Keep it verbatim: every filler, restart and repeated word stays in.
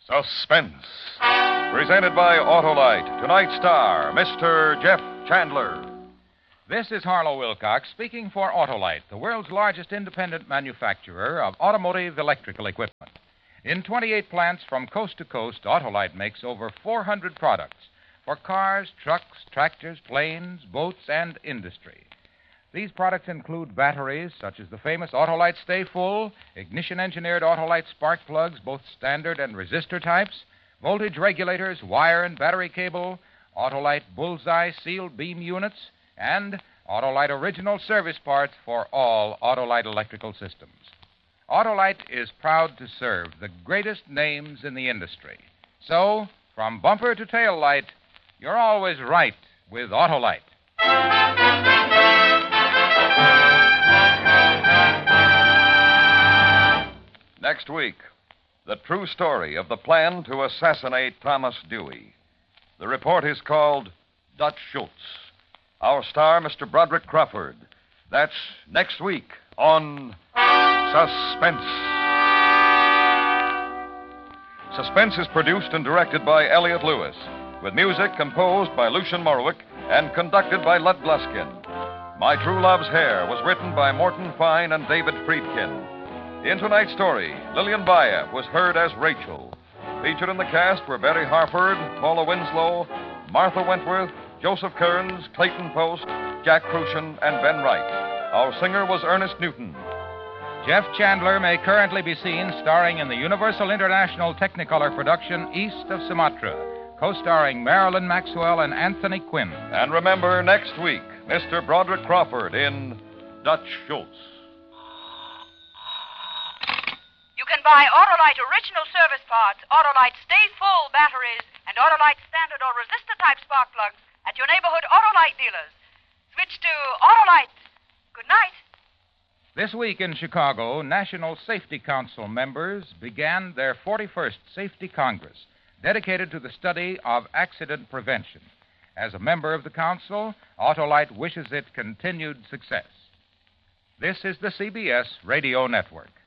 Suspense. Presented by Autolite. Tonight's star, Mister Jeff Chandler. This is Harlow Wilcox speaking for Autolite, the world's largest independent manufacturer of automotive electrical equipment. In twenty-eight plants from coast to coast, Autolite makes over four hundred products for cars, trucks, tractors, planes, boats, and industry. These products include batteries such as the famous Autolite Stay Full, ignition-engineered Autolite spark plugs, both standard and resistor types, voltage regulators, wire and battery cable, Autolite Bullseye sealed beam units, and Autolite original service parts for all Autolite electrical systems. Autolite is proud to serve the greatest names in the industry. So, from bumper to tail light, you're always right with Autolite. Next week, the true story of the plan to assassinate Thomas Dewey. The report is called Dutch Schultz. Our star, Mister Broderick Crawford. That's next week on Suspense. Suspense is produced and directed by Elliot Lewis, with music composed by Lucian Morowick and conducted by Lud Gluskin. My True Love's Hair was written by Morton Fine and David Friedkin. In tonight's story, Lillian Baia was heard as Rachel. Featured in the cast were Barry Harford, Paula Winslow, Martha Wentworth, Joseph Kearns, Clayton Post, Jack Crucian, and Ben Wright. Our singer was Ernest Newton. Jeff Chandler may currently be seen starring in the Universal International Technicolor production East of Sumatra, co-starring Marilyn Maxwell and Anthony Quinn. And remember, next week, Mister Broderick Crawford in Dutch Schultz. You can buy Autolite original service parts, Autolite Stay Full batteries, and Autolite standard or resistor type spark plugs at your neighborhood Autolite dealers. Switch to Autolite. Good night. This week in Chicago, National Safety Council members began their forty-first Safety Congress, dedicated to the study of accident prevention. As a member of the council, Autolite wishes it continued success. This is the C B S Radio Network.